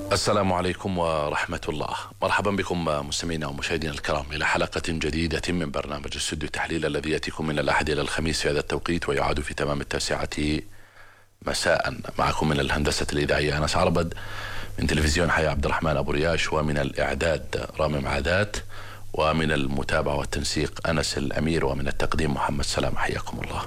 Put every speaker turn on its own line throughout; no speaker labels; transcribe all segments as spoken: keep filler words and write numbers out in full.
السلام عليكم ورحمة الله. مرحبا بكم مستمعينا ومشاهدينا الكرام إلى حلقة جديدة من برنامج استوديو التحليل الذي يأتيكم من الأحد إلى الخميس في هذا التوقيت ويعاد في تمام التاسعة مساء. معكم من الهندسة الإذاعية أنس عربد، من تلفزيون حياة عبد الرحمن أبو رياش، ومن الإعداد رامي عادات، ومن المتابعة والتنسيق أنس الأمير، ومن التقديم محمد سلام. حياكم الله.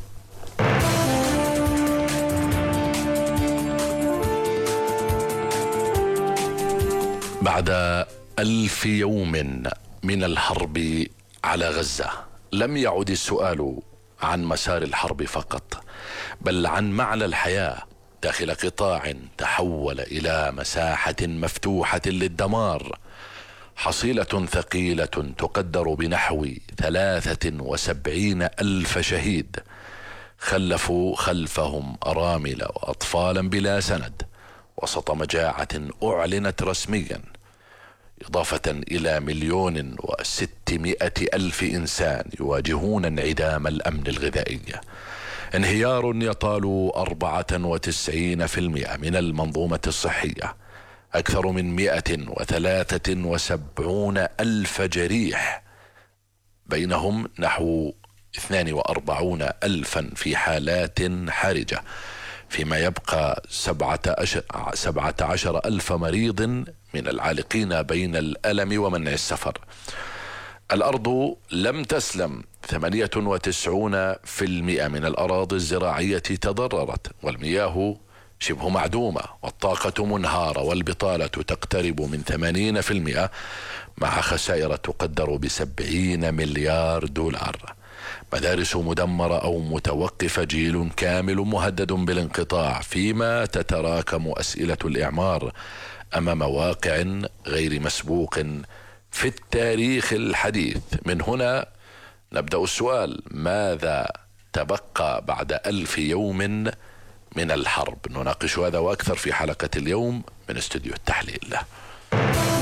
بعد ألف يوم من الحرب على غزة لم يعد السؤال عن مسار الحرب فقط، بل عن معنى الحياة داخل قطاع تحول إلى مساحة مفتوحة للدمار. حصيلة ثقيلة تقدر بنحو ثلاثة وسبعين ألف شهيد خلفوا خلفهم أرامل وأطفالا بلا سند وسط مجاعة أعلنت رسميا، إضافة إلى مليون وستمائة ألف إنسان يواجهون انعدام الأمن الغذائي. انهيار يطال أربعة وتسعين بالمئة من المنظومة الصحية، أكثر من مئة وثلاثة وسبعين ألف جريح، بينهم نحو اثنين وأربعين ألفا في حالات حرجة، فيما يبقى سبعة عشر ألف مريض من العالقين بين الألم ومنع السفر. الأرض لم تسلم، ثمانية وتسعين بالمئة من الأراضي الزراعية تضررت، والمياه شبه معدومة، والطاقة منهارة، والبطالة تقترب من ثمانين بالمئة، مع خسائر تقدر بسبعين مليار دولار. مدارس مدمرة أو متوقفة، جيل كامل مهدد بالانقطاع، فيما تتراكم أسئلة الإعمار أمام واقع غير مسبوق في التاريخ الحديث. من هنا نبدأ السؤال: ماذا تبقى بعد ألف يوم من الحرب؟ نناقش هذا وأكثر في حلقة اليوم من استوديو التحليل.